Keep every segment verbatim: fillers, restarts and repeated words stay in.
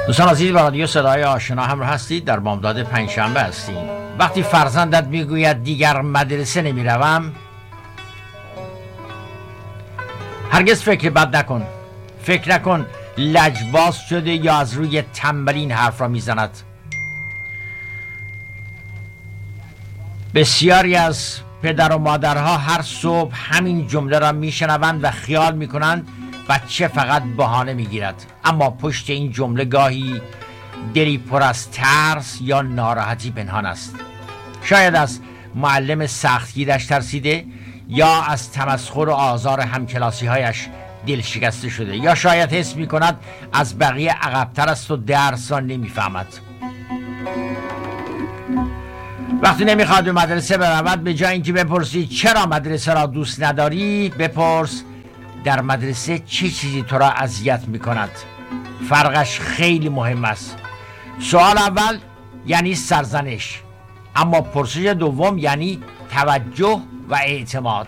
دوستان عزیز، با رادیو صدای آشنا همراه هستید. در بامداد پنجشنبه هستیم. وقتی فرزندت میگوید دیگر مدرسه نمیروم، هرگز فکر بد نکن. فکر نکن لجباز شده یا از روی تنبلی این حرف را میزند. بسیاری از پدر و مادرها هر صبح همین جمله را میشنوند و خیال میکنند بچه فقط بهانه میگیرد، اما پشت این جمله گاهی دلی پر از ترس یا ناراحتی پنهان است. شاید از معلم سختگیرش ترسیده، یا از تمسخر و آزار همکلاسی هایش دل شکسته شده، یا شاید حس می کند از بقیه عقبتر است و درس را نمیفهمد. وقتی نمیخواد به مدرسه برود، به جای اینکه بپرسی چرا مدرسه را دوست نداری، بپرس در مدرسه چه چیزی تو را اذیت میکند. فرقش خیلی مهم است. سوال اول یعنی سرزنش، اما پرسش دوم یعنی توجه و اعتماد.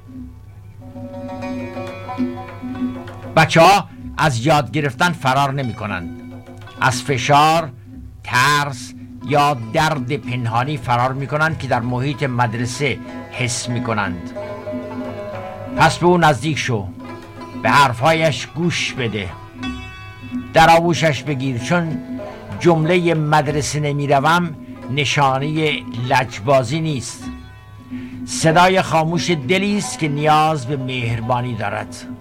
بچه ها از یاد گرفتن فرار نمی کنند. از فشار، ترس یا درد پنهانی فرار می کنند که در محیط مدرسه حس می کنند. پس به او نزدیک شو، به حرفهایش گوش بده، در آغوشش بگیر، چون جمله مدرسه نمی روم نشانه لجبازی نیست. صدای خاموش دلی است که نیاز به مهربانی دارد.